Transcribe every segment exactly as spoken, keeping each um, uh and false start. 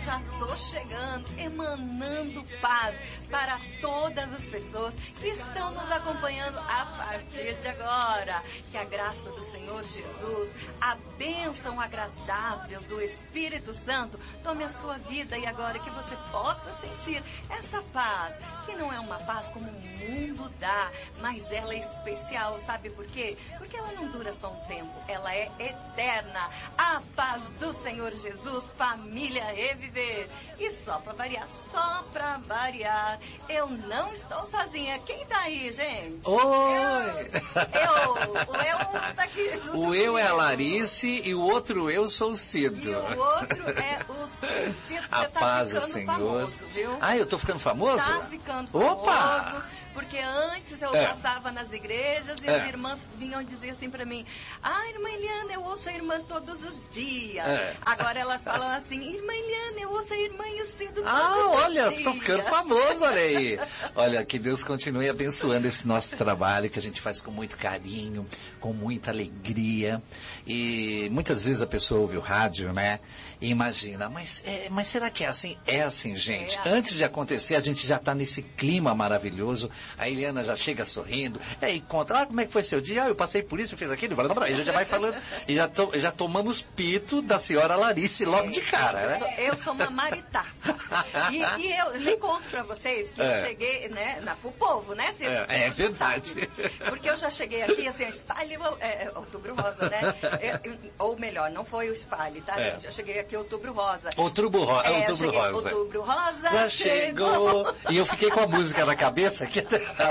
já tô chegando, emanando paz para todas as pessoas que estão nos acompanhando a partir de agora. Que a graça do Senhor Jesus, a bênção agradável do Espírito Santo tome a sua vida e agora que você possa sentir essa paz, que não é uma paz como o mundo dá, mas ela é especial, sabe por quê? Porque ela não dura só um tempo, ela é eterna. A paz do Senhor Jesus, família Reviver. E só para variar, só para variar, eu não estou sozinha. Quem tá aí, gente? Oi! Eu, eu, o eu tá aqui junto O eu comigo. é a Larice e o outro eu sou o Cido. E o outro é o Cido. A Você tá paz do ficando Senhor. famoso, viu? Ah, eu tô ficando famoso? Tá ficando Opa! famoso, porque antes eu É. passava nas igrejas e É. as irmãs vinham dizer assim pra mim: ah, irmã Eliana, eu ouço a irmã todos os dias. É. Agora elas falam assim: irmã Eliana, eu ouço a irmã e o Cido todos Ah, os olha, dias. estou ficando famoso, olha aí. Olha, que Deus continue abençoando esse nosso trabalho que a gente faz com muito carinho, com muita alegria. E muitas vezes a pessoa ouve o rádio, né? E imagina, mas, é, mas será que é assim? É assim, gente. É assim. Antes de acontecer, a gente já está nesse clima maravilhoso. A Eliana já chega sorrindo, aí conta, ah, como é que foi seu dia? Ah, eu passei por isso, eu fiz aquilo, blá, blá, blá. Aí já vai falando, e já, to, já tomamos pito da senhora Larice logo É, de cara, eu né? sou, eu sou uma maritata. E, e eu nem conto pra vocês que É. eu cheguei, né, na, pro povo, né? Cê, É, é verdade. Porque eu já cheguei aqui, assim, espalhe, é, é, Outubro Rosa, né? É, ou melhor, não foi o espalhe, tá, É. gente? Eu cheguei aqui Outubro Rosa. Outubro, ro É, eu Outubro cheguei, Rosa. Outubro Rosa Já chegou. chegou. E eu fiquei com a música na cabeça aqui.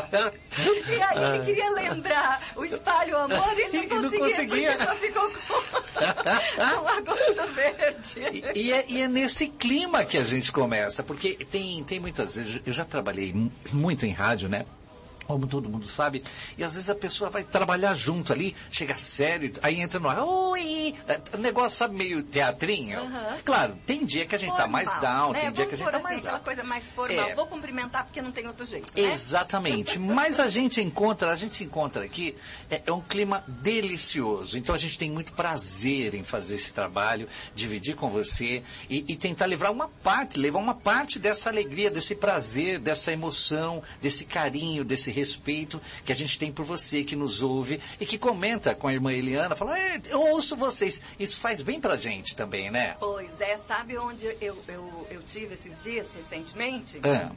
E aí ele queria lembrar o espalho o amor e E não não conseguia, conseguia. porque só ficou com o agosto verde. E, e, é, e é nesse clima que a gente começa, porque tem, tem muitas vezes, eu já trabalhei mu- muito em rádio, né? Como todo mundo sabe, e às vezes a pessoa vai trabalhar junto ali, chega sério, aí entra no ar, oi, o negócio, sabe, meio teatrinho. Uhum. Claro, tem dia que a gente tá mais down, né? tem dia Vamos que a gente pôr tá assim, mais aquela alto. coisa mais formal. É. Vou cumprimentar porque não tem outro jeito, né? Exatamente, mas a gente encontra, a gente se encontra aqui, é, é um clima delicioso, então a gente tem muito prazer em fazer esse trabalho, dividir com você e, e tentar levar uma parte, levar uma parte dessa alegria, desse prazer, dessa emoção, desse carinho, desse respeito que a gente tem por você, que nos ouve e que comenta com a irmã Eliana, fala, é, eu ouço vocês, isso faz bem pra gente também, né? Pois é, sabe onde eu, eu, eu tive esses dias recentemente? É.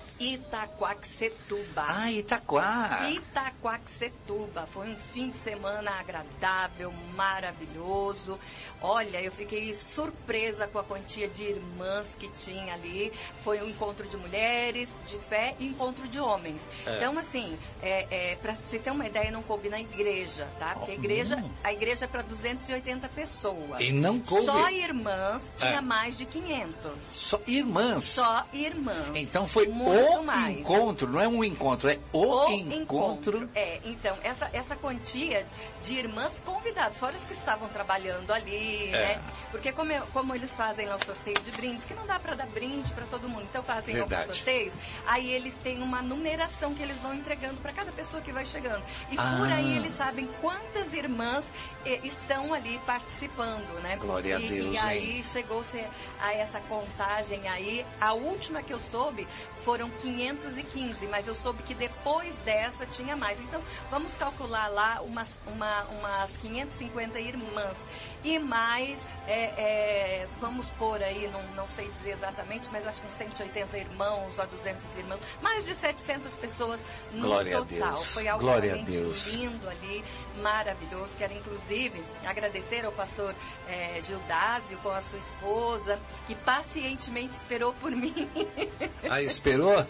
Itaquaquecetuba. Ah, Itaquá. Itaquaquecetuba. Foi um fim de semana agradável, maravilhoso. Olha, eu fiquei surpresa com a quantia de irmãs que tinha ali. Foi um encontro de mulheres, de fé e encontro de homens. É. Então, assim, é, é, para você ter uma ideia, não coube na igreja, tá? Porque a Oh, igreja, hum. a igreja é para duzentas e oitenta pessoas. E não coube. Só irmãs tinha É. mais de quinhentos. Só irmãs. Só irmãs. Então foi Muito o mais. encontro, não é um encontro, é o, O encontro. É, então, essa, essa quantia de irmãs convidadas, fora as que estavam trabalhando ali, É. né? Porque como, eu- como eles fazem lá o sorteio de brindes, que não dá para dar brinde para todo mundo, então fazem alguns Verdade. sorteios, aí eles têm uma numeração que eles vão entregando para cada pessoa que vai chegando. E Ah. por aí eles sabem quantas irmãs eh, estão ali participando, né? Glória a e, Deus, E aí hein? chegou-se a essa contagem aí, a última que eu soube foram quinhentos e quinze, mas eu soube que depois dessa tinha mais. Então, vamos calcular lá umas, uma, umas quinhentas e cinquenta irmãs. E mais, é, é, vamos pôr aí, não, não sei dizer exatamente, mas acho que uns cento e oitenta irmãos a duzentos irmãos, mais de setecentas pessoas no Glória a total. Deus. Foi algo Glória a realmente Deus. lindo ali, maravilhoso. Quero inclusive agradecer ao pastor é, Gildásio com a sua esposa, que pacientemente esperou por mim. Ah, esperou?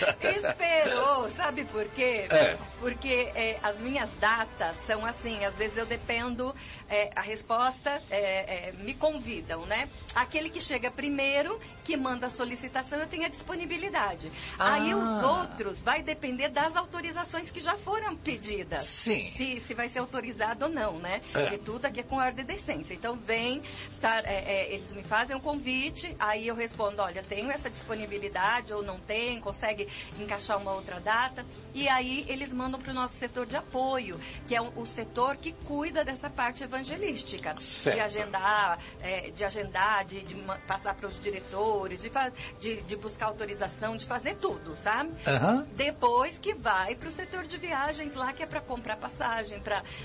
Esperou, sabe por quê? É. Porque é, as minhas datas são assim, às vezes eu dependo, é, a resposta é, é, me convidam, né? Aquele que chega primeiro, que manda a solicitação, eu tenho a disponibilidade. Ah. Aí os outros vai depender das autorizações que já foram pedidas. Sim. Se, se vai ser autorizado ou não, né? É. Porque tudo aqui é com ordem e decência. Então vem, tá, é, é, eles me fazem um convite, aí eu respondo, olha, tenho essa disponibilidade ou não tem, consegue encaixar uma outra data, e aí eles mandam para o nosso setor de apoio, que é o, o setor que cuida dessa parte evangelística. Sim. de agendar, é, de, agendar de, de passar para os diretores, de, de, de buscar autorização, de fazer tudo, sabe? Uhum. Depois que vai para o setor de viagens lá, que é para comprar passagem,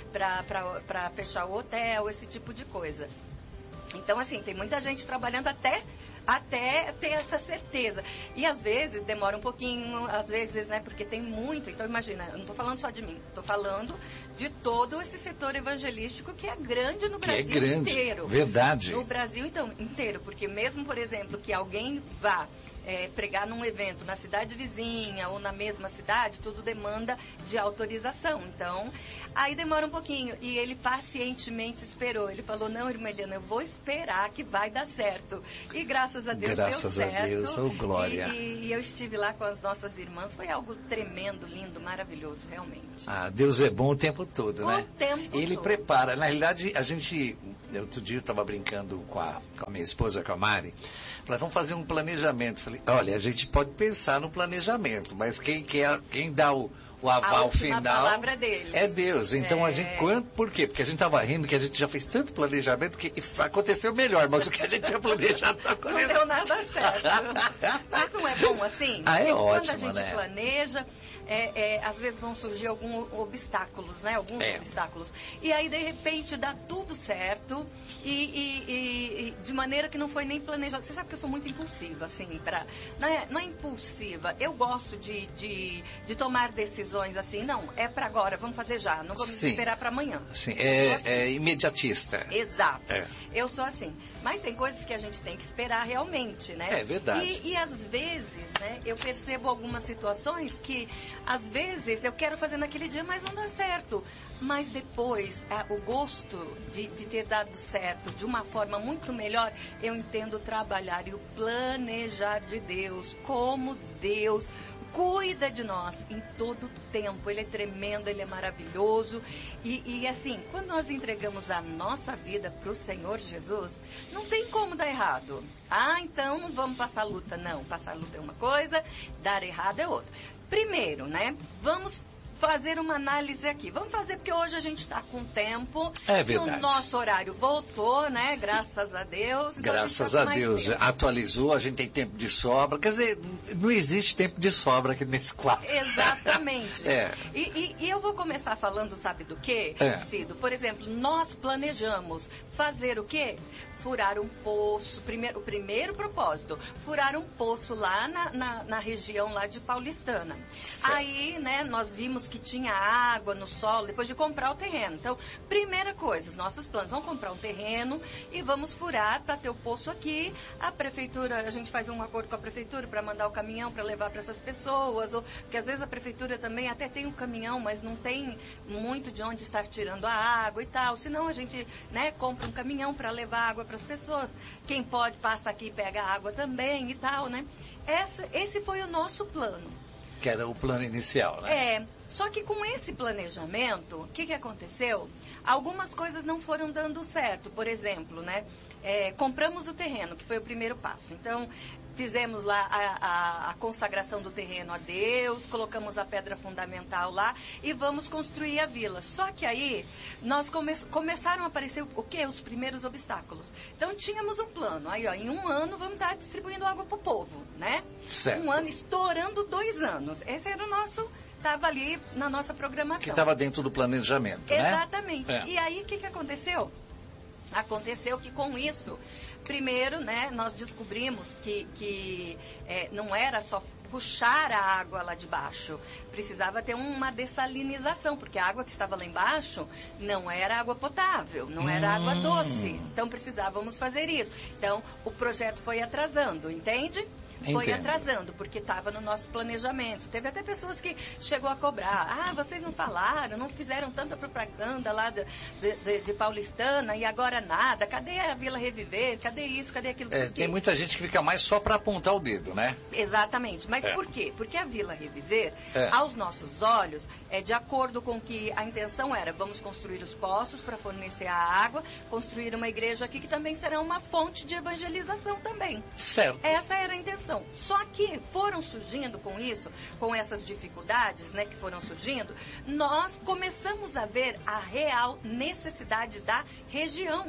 para fechar o hotel, esse tipo de coisa. Então, assim, tem muita gente trabalhando até... até ter essa certeza. E às vezes demora um pouquinho, às vezes, né, porque tem muito. Então imagina, eu não estou falando só de mim, estou falando de todo esse setor evangelístico que é grande no Brasil que é grande, inteiro. Verdade. No Brasil então, inteiro, porque mesmo, por exemplo, que alguém vá É, pregar num evento na cidade vizinha ou na mesma cidade, tudo demanda de autorização. Então, aí demora um pouquinho. E ele pacientemente esperou. Ele falou, não, irmã Eliana, eu vou esperar que vai dar certo. E graças a Deus graças deu certo. Graças a Deus, oh glória. E, e, e eu estive lá com as nossas irmãs. Foi algo tremendo, lindo, maravilhoso, realmente. Ah, Deus é bom o tempo todo, né? O tempo Ele todo. prepara. Na realidade, a gente... Outro dia eu estava brincando com a, com a minha esposa, com a Mari. Falei, vamos fazer um planejamento. Falei, olha, a gente pode pensar no planejamento, mas quem, quer, quem dá o, o aval a final palavra dele. é Deus. Então é... a gente, quando, por quê? Porque a gente estava rindo que a gente já fez tanto planejamento que aconteceu melhor, mas o que a gente tinha planejado não aconteceu. Não deu nada certo. Mas não é bom assim? Ah, é Porque ótimo, quando a gente né? planeja, é, é, às vezes vão surgir alguns obstáculos, né? Alguns é. obstáculos. E aí, de repente, dá tudo certo e, e, e, e de maneira que não foi nem planejado. Você sabe que eu sou muito impulsiva, assim, pra, não, é, não é impulsiva. Eu gosto de, de, de tomar decisões assim, não, é para agora, vamos fazer já, não vamos Sim. esperar para amanhã. Sim, é, assim. é imediatista. Exato. É. Eu sou assim. Mas tem coisas que a gente tem que esperar realmente, né? É verdade. E, e às vezes, né, eu percebo algumas situações que, às vezes, eu quero fazer naquele dia, mas não dá certo. Mas depois, é, o gosto de, de ter dado certo de uma forma muito melhor, eu entendo trabalhar e o planejar de Deus, como Deus cuida de nós em todo o tempo. Ele é tremendo, ele é maravilhoso. E, e assim, quando nós entregamos a nossa vida para o Senhor Jesus, não tem como dar errado. Ah, então não vamos passar luta. Não, passar luta é uma coisa, dar errado é outra. Primeiro, né, vamos fazer uma análise aqui. Vamos fazer porque hoje a gente está com tempo. É verdade. O nosso horário voltou, né? Graças a Deus. Então Graças a, a Deus. tempo. Atualizou, a gente tem tempo de sobra. Quer dizer, não existe tempo de sobra aqui nesse quadro. Exatamente. é. e, e, e eu vou começar falando, sabe do quê, é. Cido? Por exemplo, nós planejamos fazer o quê? Furar um poço, primeiro, o primeiro propósito, furar um poço lá na, na, na região lá de Paulistana. Certo. Aí, né, nós vimos que tinha água no solo, depois de comprar o terreno. Então, primeira coisa, os nossos planos, vamos comprar um terreno e vamos furar para ter o poço aqui. A prefeitura, a gente faz um acordo com a prefeitura para mandar o caminhão para levar para essas pessoas, ou, porque às vezes a prefeitura também até tem um caminhão, mas não tem muito de onde estar tirando a água e tal. Senão a gente, né, compra um caminhão para levar água para as pessoas. Quem pode passa aqui e pega água também e tal, né? Essa, esse foi o nosso plano. Que era o plano inicial, né? É, só que com esse planejamento, o que, que aconteceu? Algumas coisas não foram dando certo. Por exemplo, né? É, compramos o terreno, que foi o primeiro passo. Então, fizemos lá a, a, a consagração do terreno a Deus, colocamos a pedra fundamental lá e vamos construir a vila. Só que aí, nós come, começaram a aparecer o quê? Os primeiros obstáculos. Então, tínhamos um plano. Aí, ó, em um ano, vamos estar distribuindo água para o povo, né? Certo. Um ano, estourando dois anos. Esse era o nosso... Estava ali na nossa programação. Que estava dentro do planejamento, né? Exatamente. É. E aí, o que, que aconteceu? Aconteceu que com isso, primeiro, né, nós descobrimos que, que é, não era só puxar a água lá de baixo, precisava ter uma dessalinização, porque a água que estava lá embaixo não era água potável, não era hum. água doce. Então precisávamos fazer isso. Então o projeto foi atrasando, entende? Foi Entendo. atrasando, porque estava no nosso planejamento. Teve até pessoas que chegou a cobrar. Ah, vocês não falaram, não fizeram tanta propaganda lá de, de, de, de Paulistana e agora nada. Cadê a Vila Reviver? Cadê isso? Cadê aquilo? É, tem muita gente que fica mais só para apontar o dedo, né? Exatamente. Mas é. por quê? Porque a Vila Reviver, é. aos nossos olhos, é de acordo com que a intenção era, vamos construir os poços para fornecer a água, construir uma igreja aqui que também será uma fonte de evangelização também. Certo. Essa era a intenção. Só que foram surgindo com isso, com essas dificuldades, né, que foram surgindo, nós começamos a ver a real necessidade da região.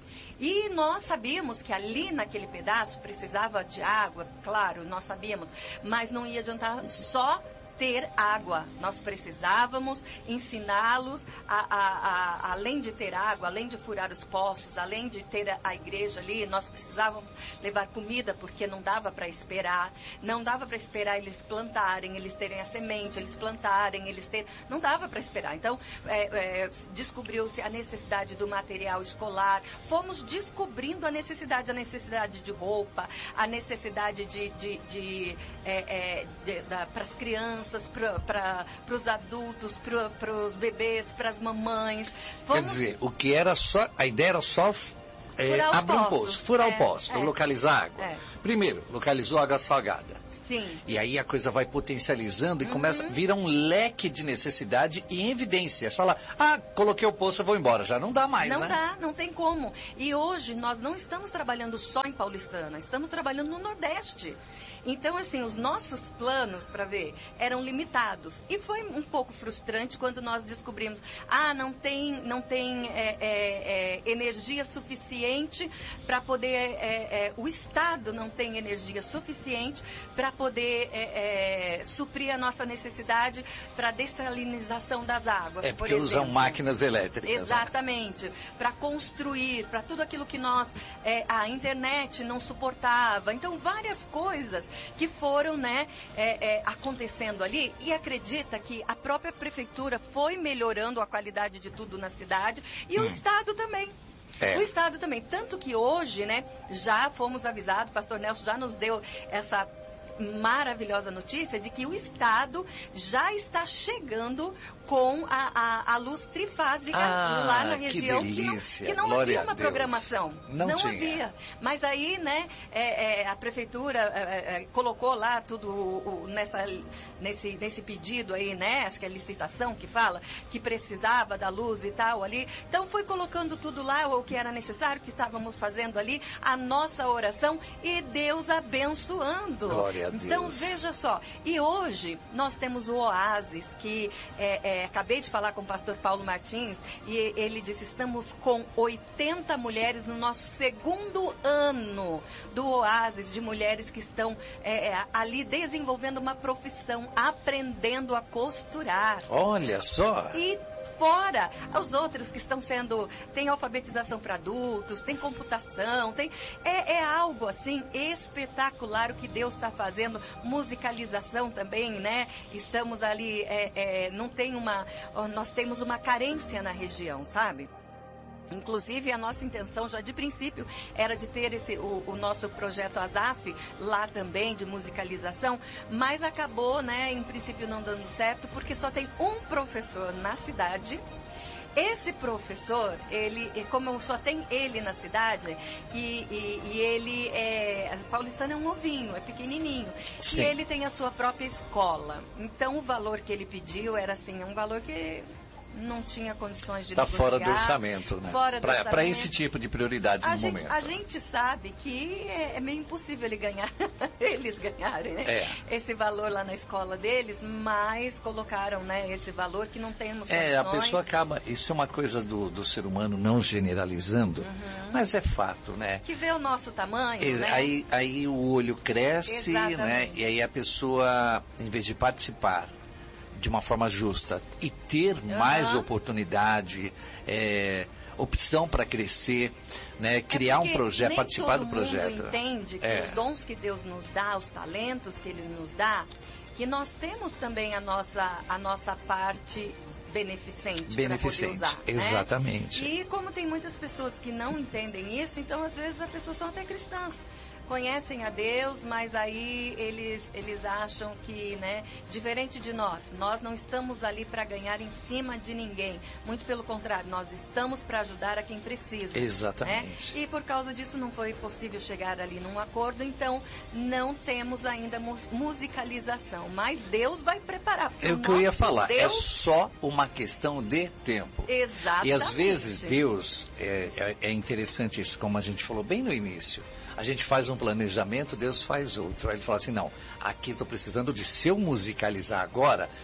E nós sabíamos que ali naquele pedaço precisava de água, claro, nós sabíamos, mas não ia adiantar só ter água. Nós precisávamos ensiná-los, a, a, a, além de ter água, além de furar os poços, além de ter a, a igreja ali, nós precisávamos levar comida, porque não dava para esperar. Não dava para esperar eles plantarem, eles terem a semente, eles plantarem, eles terem... Não dava para esperar. Então, é, é, descobriu-se a necessidade do material escolar. Fomos descobrindo a necessidade, a necessidade de roupa, a necessidade de... de, de, é, é, de para as crianças, para os adultos, para os bebês, para as mamães. Vamos... Quer dizer, o que era só, a ideia era só é, abrir um poço, furar o é, poço, é, localizar água. É. Primeiro, localizou água salgada. Sim. E aí a coisa vai potencializando e uhum. começa, vira um leque de necessidade e em evidência. Você fala, ah, coloquei o poço, eu vou embora. Já não dá mais, não né? Não dá, não tem como. E hoje nós não estamos trabalhando só em Paulistana, estamos trabalhando no Nordeste. Então, assim, os nossos planos, para ver, eram limitados. E foi um pouco frustrante quando nós descobrimos, ah, não tem, não tem é, é, é, energia suficiente para poder, é, é, o Estado não tem energia suficiente para poder é, é, suprir a nossa necessidade para a dessalinização das águas. É porque por usam máquinas elétricas. Exatamente. Né? Para construir, para tudo aquilo que nós, é, a internet não suportava. Então, várias coisas que foram, né, é, é, acontecendo ali, e acredita que a própria prefeitura foi melhorando a qualidade de tudo na cidade e hum. o Estado também. É. O Estado também. Tanto que hoje, né, já fomos avisados, o pastor Nelson já nos deu essa maravilhosa notícia de que o Estado já está chegando com a, a, a luz trifásica ah, lá na região, que, delícia. que não, que não havia uma programação. Não, não tinha. havia. Mas aí, né, é, é, a prefeitura é, é, colocou lá tudo o, nessa, nesse, nesse pedido aí, né, acho que é licitação que fala, que precisava da luz e tal ali. Então foi colocando tudo lá, o que era necessário, que estávamos fazendo ali, a nossa oração e Deus abençoando. Glória a Deus. Então veja só, e hoje nós temos o Oásis, que é, é, acabei de falar com o pastor Paulo Martins, e ele disse, estamos com oitenta mulheres no nosso segundo ano do Oásis, de mulheres que estão é, é, ali desenvolvendo uma profissão, aprendendo a costurar. Olha só! E fora os outros que estão sendo, tem alfabetização para adultos, tem computação, tem, é, é algo assim espetacular o que Deus está fazendo, musicalização também, né? Estamos ali, é, é, não tem uma, nós temos uma carência na região, sabe? Inclusive, a nossa intenção já de princípio era de ter esse, o, o nosso projeto ASAF lá também, de musicalização, mas acabou, né, em princípio não dando certo, porque só tem um professor na cidade. Esse professor, ele, como só tem ele na cidade, e, e, e ele é... Paulistano é um ovinho, é pequenininho. Sim. E ele tem a sua própria escola. Então, o valor que ele pediu era, assim, um valor que... não tinha condições de Está negociar. fora do orçamento, né? Fora do pra, orçamento. Para esse tipo de prioridade a no gente, momento. A gente sabe que é, é meio impossível ele ganhar, eles ganharem, né? É. Esse valor lá na escola deles, mas colocaram, né, esse valor que não temos condições. É, a pessoa acaba, isso é uma coisa do, do ser humano, não generalizando, uhum. mas é fato, né? Que vê o nosso tamanho, é, né? Aí, aí o olho cresce, né? E aí a pessoa, em vez de participar de uma forma justa e ter uhum. mais oportunidade, é, opção para crescer, né, criar é um projeto, participar do projeto. Todo mundo entende que é. os dons que Deus nos dá, os talentos que Ele nos dá, que nós temos também a nossa, a nossa parte beneficente, beneficente, para poder usar, exatamente. Né? E como tem muitas pessoas que não entendem isso, então às vezes as pessoas são até cristãs. Conhecem a Deus, mas aí eles, eles acham que, né, diferente de nós, nós não estamos ali para ganhar em cima de ninguém. Muito pelo contrário, nós estamos para ajudar a quem precisa. Exatamente. Né? E por causa disso não foi possível chegar ali num acordo, então não temos ainda mus musicalização. Mas Deus vai preparar. É o que eu ia falar, Deus... é só uma questão de tempo. Exatamente. E às vezes Deus, é, é, é interessante isso, como a gente falou bem no início. A gente faz um planejamento, Deus faz outro. Aí ele fala assim, não, aqui estou precisando de se eu musicalizar agora,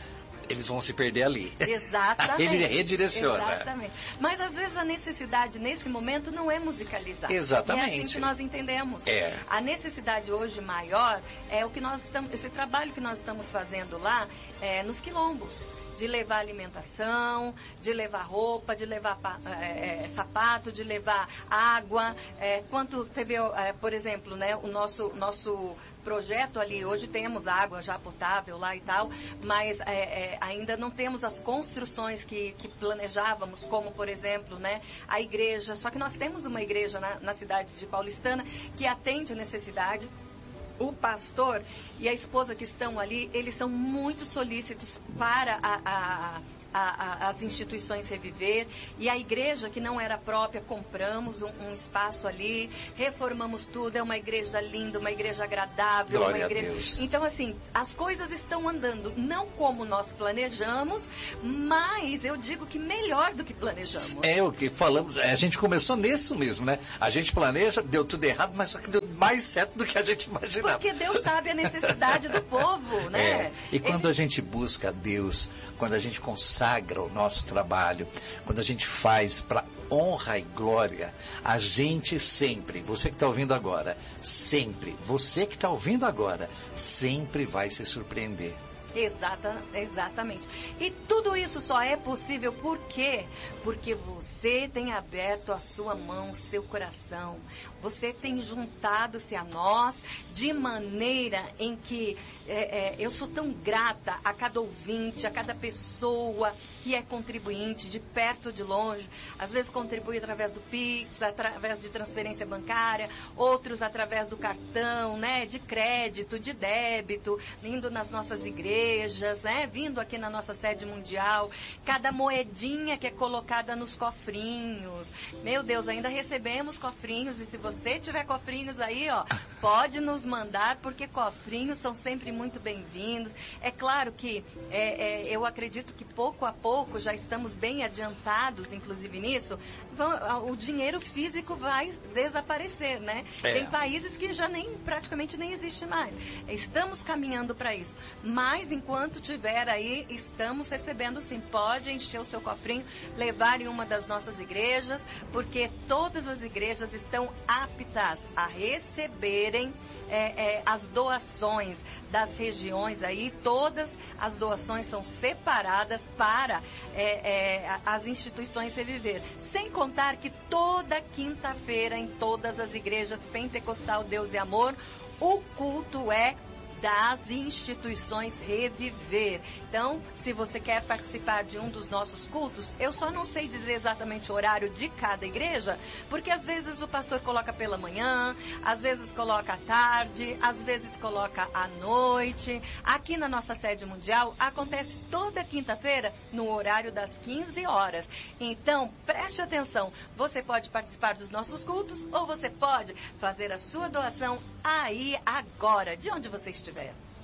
eles vão se perder ali. Exatamente. Ele redireciona. Exatamente. Mas às vezes a necessidade nesse momento não é musicalizar. Exatamente. É assim que nós entendemos. É. A necessidade hoje maior é o que nós estamos, esse trabalho que nós estamos fazendo lá é, nos quilombos. De levar alimentação, de levar roupa, de levar é, é, sapato, de levar água. É, quanto teve, é, por exemplo, né, o nosso, nosso projeto ali, hoje temos água já potável lá e tal, mas é, é, ainda não temos as construções que, que planejávamos, como, por exemplo, né, a igreja. Só que nós temos uma igreja na, na cidade de Paulistana que atende a necessidade. O pastor e a esposa que estão ali, eles são muito solícitos para a, a, a, a, as instituições Reviver. E a igreja, que não era própria, compramos um, um espaço ali, reformamos tudo. É uma igreja linda, uma igreja agradável. Glória uma igreja... a Deus. Então, assim, as coisas estão andando, não como nós planejamos, mas eu digo que melhor do que planejamos. É o que falamos, a gente começou nisso mesmo, né? A gente planeja, deu tudo errado, mas só que deu mais certo do que a gente imaginava. Porque Deus sabe a necessidade do povo, né? É. E quando Ele... a gente busca Deus, quando a gente consagra o nosso trabalho, quando a gente faz para honra e glória, a gente sempre, você que está ouvindo agora, sempre, você que está ouvindo agora, sempre vai se surpreender. Exata, exatamente. E tudo isso só é possível por quê? Porque você tem aberto a sua mão, seu coração. Você tem juntado-se a nós de maneira em que é, é, eu sou tão grata a cada ouvinte, a cada pessoa que é contribuinte, de perto ou de longe. Às vezes contribui através do Pix, através de transferência bancária, outros através do cartão, né, de crédito, de débito, indo nas nossas igrejas, né, vindo aqui na nossa sede mundial, cada moedinha que é colocada nos cofrinhos. Meu Deus, ainda recebemos cofrinhos, e se você tiver cofrinhos aí, ó, pode nos mandar, porque cofrinhos são sempre muito bem-vindos. É claro que é, é, eu acredito que pouco a pouco já estamos bem adiantados, inclusive nisso, vão, o dinheiro físico vai desaparecer, né? É. Tem países que já nem, praticamente nem existe mais. Estamos caminhando para isso. Mas enquanto tiver aí, estamos recebendo sim. Pode encher o seu cofrinho, levar em uma das nossas igrejas, porque todas as igrejas estão aptas a receberem é, é, as doações das regiões aí. Todas as doações são separadas para é, é, as instituições Reviver. Sem contar que toda quinta-feira em todas as igrejas Pentecostal Deus e Amor, o culto é das instituições Reviver. Então, se você quer participar de um dos nossos cultos, eu só não sei dizer exatamente o horário de cada igreja, porque às vezes o pastor coloca pela manhã, às vezes coloca à tarde, às vezes coloca à noite. Aqui na nossa sede mundial, acontece toda quinta-feira no horário das quinze horas. Então, preste atenção, você pode participar dos nossos cultos ou você pode fazer a sua doação aí agora, de onde você estiver.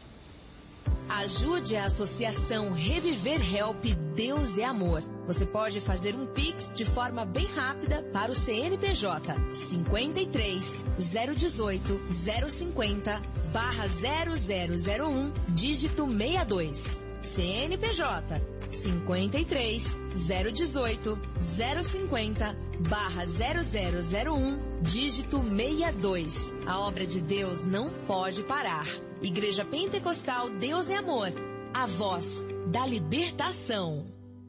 Ajude a Associação Reviver Help Deus é Amor. Você pode fazer um Pix de forma bem rápida para o C N P J cinquenta e três, zero dezoito, zero cinquenta, barra zero zero zero um, dígito sessenta e dois. C N P J cinquenta e três, zero dezoito, zero cinquenta, barra zero zero zero um, dígito sessenta e dois. A obra de Deus não pode parar. Igreja Pentecostal Deus é Amor, a voz da libertação.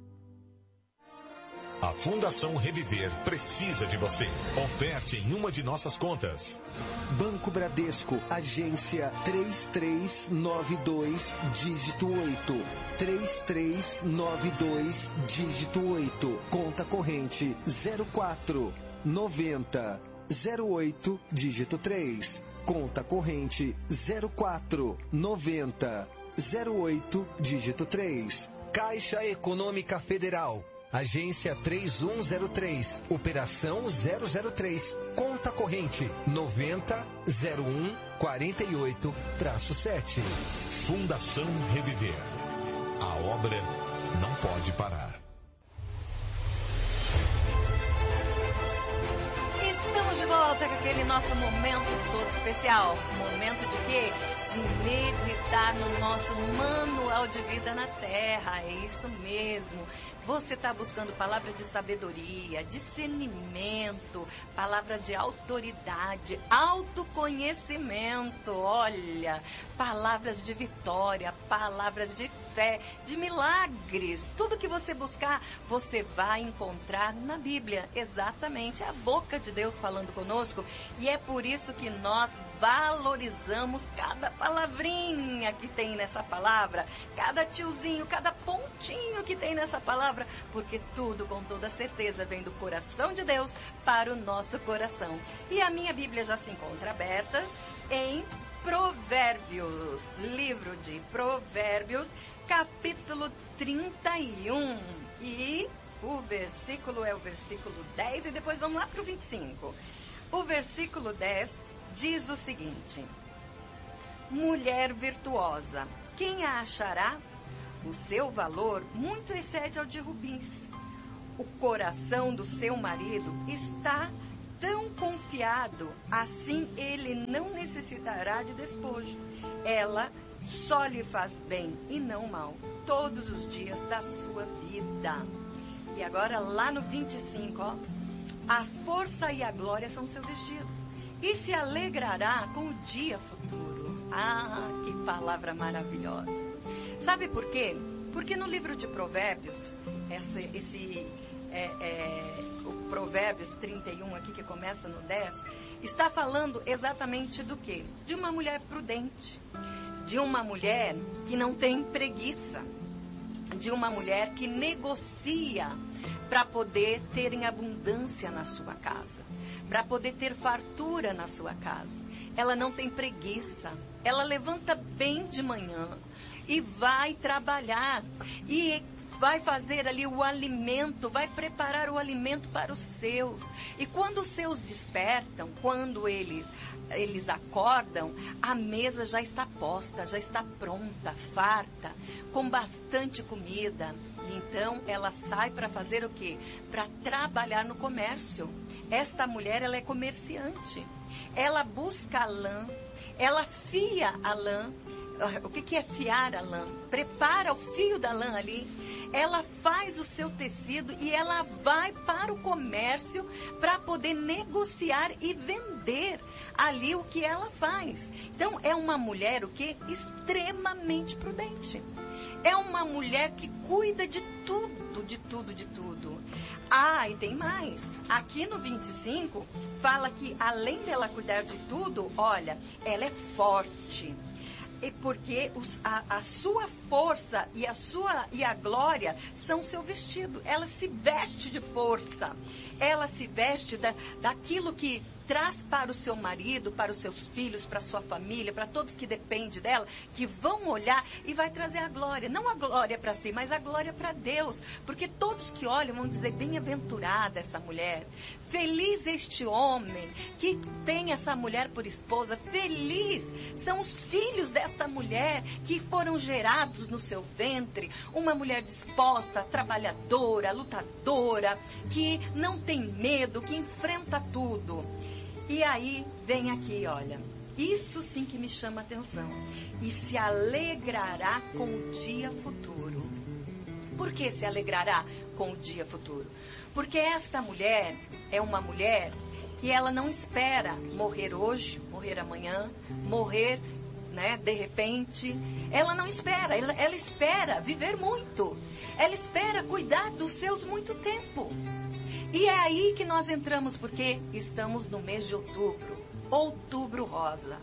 A Fundação Reviver precisa de você. Oferte em uma de nossas contas. Banco Bradesco, agência três três nove dois, dígito oito. três três nove dois, dígito oito. Conta corrente zero quatro, noventa, zero oito, dígito três. Conta corrente zero quatro, noventa, zero oito, dígito três. Caixa Econômica Federal. Agência três um zero três, operação zero zero três, conta corrente noventa, zero um, quarenta e oito, sete. Fundação Reviver. A obra não pode parar. Estamos de volta com aquele nosso momento todo especial, momento de quê? De meditar no nosso manual de vida na terra. É isso mesmo. Você está buscando palavras de sabedoria, discernimento, palavra de autoridade, autoconhecimento, olha, palavras de vitória, palavras de fé, de milagres. Tudo que você buscar, você vai encontrar na Bíblia. Exatamente, é a boca de Deus falando conosco. E é por isso que nós valorizamos cada palavrinha que tem nessa palavra, cada tiozinho, cada pontinho que tem nessa palavra, porque tudo com toda certeza vem do coração de Deus para o nosso coração. E a minha Bíblia já se encontra aberta em Provérbios, livro de Provérbios, capítulo trinta e um. E o versículo é o versículo dez e depois vamos lá para o vinte e cinco. O versículo dez diz o seguinte: mulher virtuosa, quem a achará? O seu valor muito excede ao de rubins. O coração do seu marido está tão confiado, assim ele não necessitará de despojo. Ela só lhe faz bem e não mal, todos os dias da sua vida. E agora lá no vinte e cinco, ó, a força e a glória são seu vestido, e se alegrará com o dia futuro. Ah, que palavra maravilhosa. Sabe por quê? Porque no livro de Provérbios, esse, esse é, é, o Provérbios trinta e um aqui, que começa no dez, está falando exatamente do quê? De uma mulher prudente, de uma mulher que não tem preguiça, de uma mulher que negocia para poder ter em abundância na sua casa, para poder ter fartura na sua casa. Ela não tem preguiça, ela levanta bem de manhã e vai trabalhar e vai fazer ali o alimento, vai preparar o alimento para os seus. E quando os seus despertam, quando eles, eles acordam, a mesa já está posta, já está pronta, farta, com bastante comida. E então ela sai para fazer o quê? Para trabalhar no comércio. Esta mulher, ela é comerciante. Ela busca a lã, ela fia a lã. O que, que é fiar a lã? Prepara o fio da lã ali. Ela faz o seu tecido e ela vai para o comércio para poder negociar e vender ali o que ela faz. Então, é uma mulher o que? Extremamente prudente. É uma mulher que cuida de tudo, de tudo, de tudo. Ah, e tem mais. Aqui no vinte e cinco, fala que além dela cuidar de tudo, olha, ela é forte. E porque os, a, a sua força e a sua e a glória são seu vestido. Ela se veste de força. Ela se veste da, daquilo que traz para o seu marido, para os seus filhos, para a sua família, para todos que dependem dela, que vão olhar e vai trazer a glória. Não a glória para si, mas a glória para Deus. Porque todos que olham vão dizer, bem-aventurada essa mulher. Feliz este homem que tem essa mulher por esposa. Feliz são os filhos desta mulher que foram gerados no seu ventre. Uma mulher disposta, trabalhadora, lutadora, que não tem medo, que enfrenta tudo. E aí vem aqui, olha, isso sim que me chama a atenção. E se alegrará com o dia futuro. Por que se alegrará com o dia futuro? Porque esta mulher é uma mulher que ela não espera morrer hoje, morrer amanhã, morrer, né, de repente. Ela não espera, ela, ela espera viver muito. Ela espera cuidar dos seus muito tempo. E é aí que nós entramos, porque estamos no mês de outubro, outubro rosa.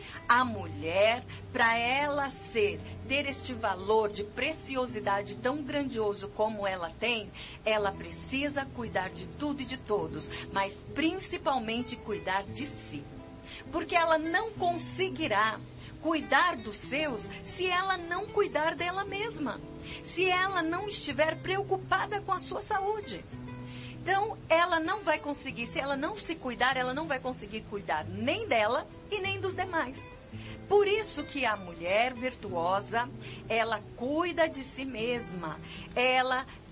A mulher, para ela ser, ter este valor de preciosidade tão grandioso como ela tem, ela precisa cuidar de tudo e de todos, mas principalmente cuidar de si. Porque ela não conseguirá cuidar dos seus se ela não cuidar dela mesma, se ela não estiver preocupada com a sua saúde. Então, ela não vai conseguir, se ela não se cuidar, ela não vai conseguir cuidar nem dela e nem dos demais. Por isso que a mulher virtuosa, ela cuida de si mesma, ela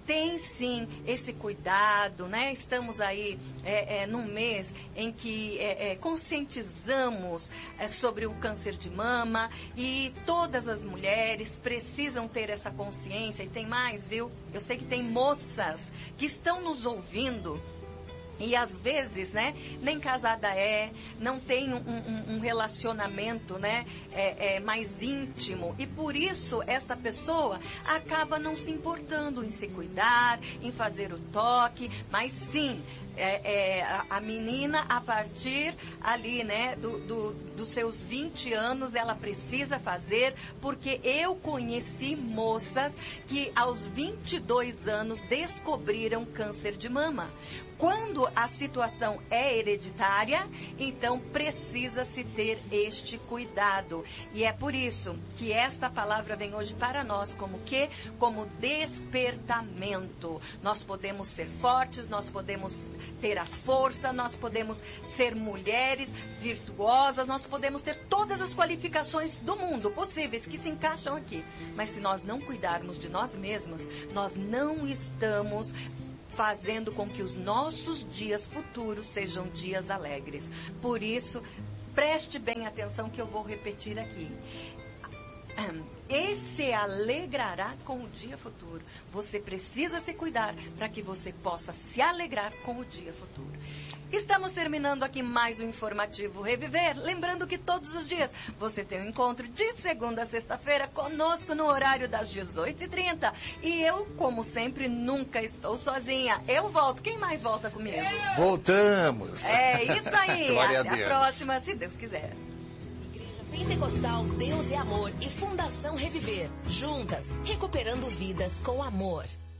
tem sim esse cuidado, né? Estamos aí é, é, num mês em que é, é, conscientizamos é, sobre o câncer de mama e todas as mulheres precisam ter essa consciência. E tem mais, viu? Eu sei que tem moças que estão nos ouvindo e às vezes, né, nem casada é, não tem um, um, um relacionamento, né, é, é, mais íntimo. E por isso, esta pessoa acaba não se importando em se cuidar, em fazer o toque. Mas sim, é, é, a, a menina, a partir ali, né, do, do, dos seus vinte anos, ela precisa fazer, porque eu conheci moças que aos vinte e dois anos descobriram câncer de mama. Quando a situação é hereditária, então precisa-se ter este cuidado. E é por isso que esta palavra vem hoje para nós como que? Como despertamento. Nós podemos ser fortes, nós podemos ter a força, nós podemos ser mulheres virtuosas, nós podemos ter todas as qualificações do mundo possíveis que se encaixam aqui. Mas se nós não cuidarmos de nós mesmas, nós não estamos fazendo com que os nossos dias futuros sejam dias alegres. Por isso, preste bem atenção que eu vou repetir aqui. E se alegrará com o dia futuro. Você precisa se cuidar para que você possa se alegrar com o dia futuro. Estamos terminando aqui mais um informativo Reviver. Lembrando que todos os dias você tem um encontro de segunda a sexta-feira conosco no horário das dezoito e trinta. E eu, como sempre, nunca estou sozinha. Eu volto. Quem mais volta comigo? Voltamos. É isso aí. Glória Até a a Deus. próxima, se Deus quiser. Pentecostal Deus é Amor e Fundação Reviver. Juntas, recuperando vidas com amor.